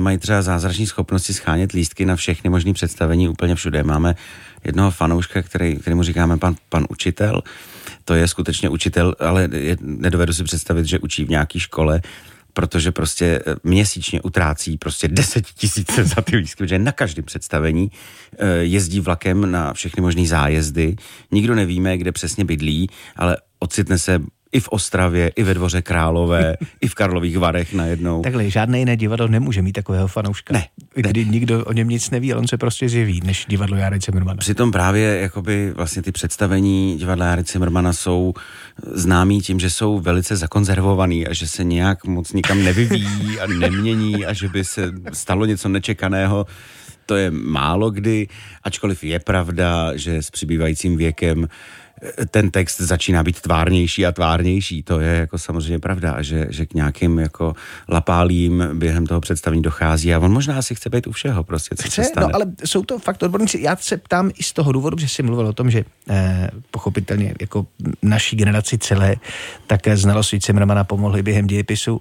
mají třeba zázrační schopnosti schánět lístky na všechny možné představení úplně všude. Máme jednoho fanouška, kterému říkáme pan učitel. To je skutečně učitel, ale nedovedu si představit, že učí v nějaké škole, protože prostě měsíčně utrácí prostě 10 000 za ty lístky, protože na každém představení jezdí vlakem na všechny možný zájezdy. Nikdo nevíme, kde přesně bydlí, ale ocitne se i v Ostravě, i ve Dvoře Králové, i v Karlových Varech najednou. Takhle, žádné jiné divadlo nemůže mít takového fanouška. Ne. Kdy nikdo o něm nic neví, ale on se prostě zjeví, než divadlo Járy Cimrmana. Přitom právě jakoby vlastně ty představení divadla Járy Cimrmana jsou známí tím, že jsou velice zakonzervovaný a že se nějak moc nikam nevyvíjí a nemění a že by se stalo něco nečekaného. To je málo kdy, ačkoliv je pravda, že s přibývajícím věkem ten text začíná být tvárnější a tvárnější. To je jako samozřejmě pravda a že k nějakým jako lapálím během toho představení dochází a on možná si chce být u všeho prostě, co se stane. No, ale jsou to fakt odborníci. Já se ptám i z toho důvodu, že jsi mluvil o tom, že pochopitelně jako naší generaci celé, tak znalosti Cimrmana pomohly během dějepisu,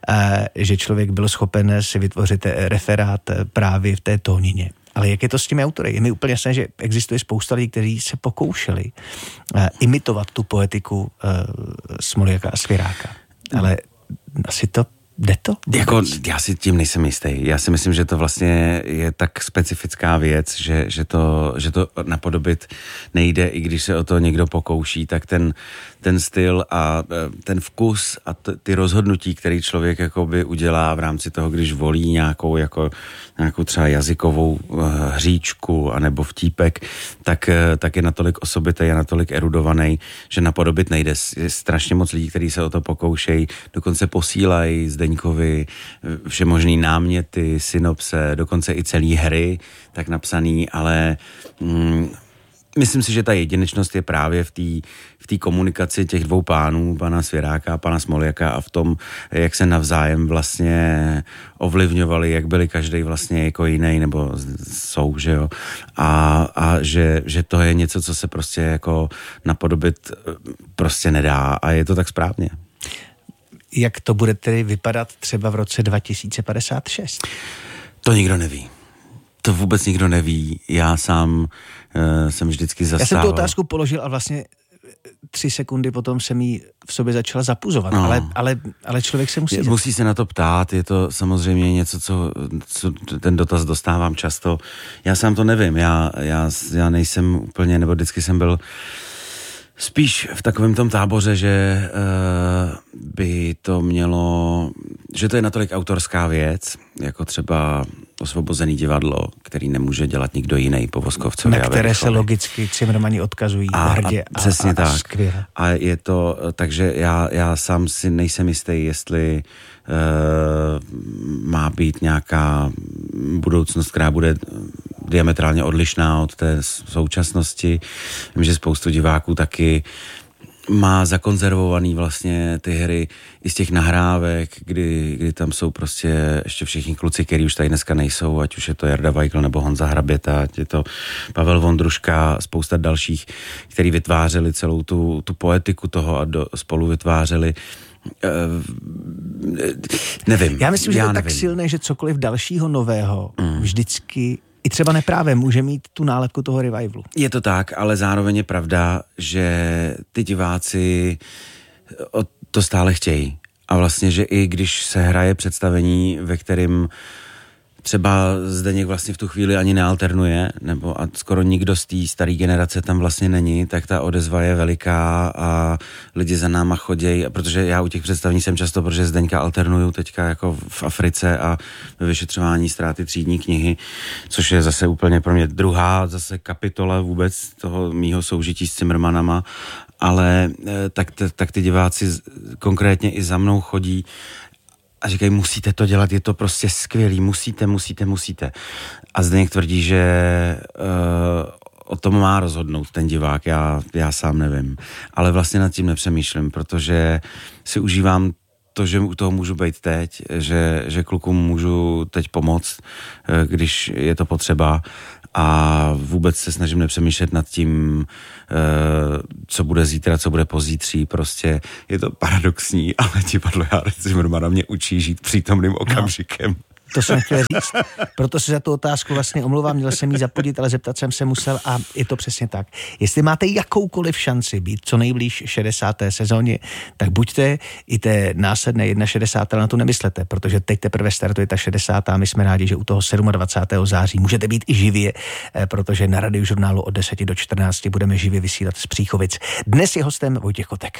že člověk byl schopen si vytvořit referát právě v té tónině. Ale jak je to s těmi autory? Je mi úplně jasné, že existuje spousta lidí, kteří se pokoušeli imitovat tu poetiku Smoljaka a Svěráka. Ale asi to jde to? Jako, já si tím nejsem jistý. Já si myslím, že to vlastně je tak specifická věc, že to napodobit nejde, i když se o to někdo pokouší, tak ten styl a ten vkus a ty rozhodnutí, který člověk jakoby udělá v rámci toho, když volí nějakou třeba jazykovou hříčku anebo vtípek, tak je natolik osobitý a natolik erudovaný, že napodobit nejde. Je strašně moc lidí, kteří se o to pokoušejí, dokonce posílají Zdeňkovi všemožný náměty, synopse, dokonce i celý hry tak napsaný, ale myslím si, že ta jedinečnost je právě v té komunikaci těch dvou pánů, pana Svěráka a pana Smoljaka a v tom, jak se navzájem vlastně ovlivňovali, jak byli každý vlastně jako jiný, nebo jsou, že jo. A že to je něco, co se prostě jako napodobit prostě nedá a je to tak správně. Jak to bude tedy vypadat třeba v roce 2056? To nikdo neví. To vůbec nikdo neví. Já sám jsem vždycky zastával. Já jsem tu otázku položil a vlastně 3 sekundy potom jsem jí v sobě začala zapuzovat, ale člověk se musí... Musí se na to ptát, je to samozřejmě něco, co ten dotaz dostávám často. Já sám to nevím, já nejsem úplně, nebo vždycky jsem byl spíš v takovém tom táboře, že by to mělo, že to je natolik autorská věc, jako třeba Osvobozený divadlo, který nemůže dělat nikdo jiný po Voskovcovi. Na které se logicky Cimrmani odkazují hrdě a přesně tak. Skvěle. A je to, takže já sám si nejsem jistý, jestli má být nějaká budoucnost, která bude diametrálně odlišná od té současnosti. Vím, že spoustu diváků taky má zakonzervovaný vlastně ty hry i z těch nahrávek, kdy tam jsou prostě ještě všichni kluci, kteří už tady dneska nejsou, ať už je to Jarda Weigl nebo Honza Hraběta, ať je to Pavel Vondruška, spousta dalších, kteří vytvářeli celou tu poetiku toho a spolu vytvářeli nevím. Já myslím, že je tak silné, že cokoliv dalšího nového vždycky i třeba neprávě může mít tu nálepku toho revivalu. Je to tak, ale zároveň je pravda, že ty diváci to stále chtějí. A vlastně, že i když se hraje představení, ve kterém třeba Zdeněk vlastně v tu chvíli ani nealternuje, nebo a skoro nikdo z té staré generace tam vlastně není, tak ta odezva je veliká a lidi za náma chodějí, protože já u těch představení jsem často, protože Zdeňka alternuju teďka jako v Africe a ve vyšetřování ztráty třídní knihy, což je zase úplně pro mě druhá zase kapitola vůbec toho mýho soužití s Cimrmanama, ale tak ty diváci konkrétně i za mnou chodí a říkají, musíte to dělat, je to prostě skvělý, musíte. A Zdeněk tvrdí, že o tom má rozhodnout ten divák, já sám nevím. Ale vlastně nad tím nepřemýšlím, protože si užívám to, že u toho můžu být teď, že klukům můžu teď pomoct, když je to potřeba a vůbec se snažím nepřemýšlet nad tím, co bude zítra, co bude pozítří, prostě je to paradoxní, ale divadlo Járy Cimrmana mě učí žít přítomným okamžikem. To jsem chtěl říct. Proto se za tu otázku vlastně omlouvám, měl jsem jí zapodit, ale zeptat jsem se musel a je to přesně tak. Jestli máte jakoukoliv šanci být co nejblíž 60. sezóně, tak buďte i té následné 61. ale na to nemyslete, protože teď teprve startuje ta 60. a my jsme rádi, že u toho 27. září můžete být i živě, protože na Radiožurnálu od 10 do 14 budeme živě vysílat z Příchovic. Dnes je hostem Vojtěch Kotek.